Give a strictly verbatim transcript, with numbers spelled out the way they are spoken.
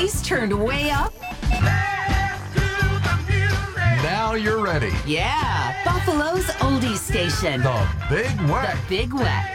oldies turned way up? Now you're ready. Yeah, Buffalo's oldies station. The Big Wet. The Big Wet.